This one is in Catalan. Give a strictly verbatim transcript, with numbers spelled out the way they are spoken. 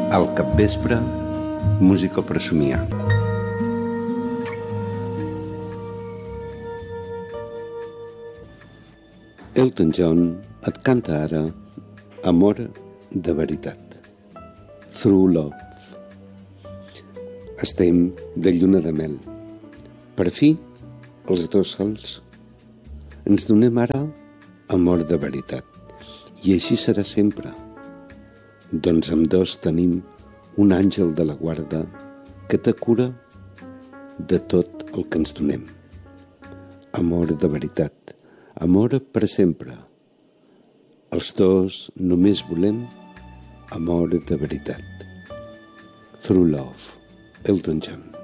Al capvespre, música per somiar. Elton John et canta ara Amor de veritat, Through Love. Estem de lluna de mel. Per fi, els dos sols, ens donem ara amor de veritat. I així serà sempre. Doncs amb dos tenim un àngel de la guarda que te cura de tot el que ens donem. Amor de veritat, amor per sempre. Els dos només volem amor de veritat. Through Love, Elton John.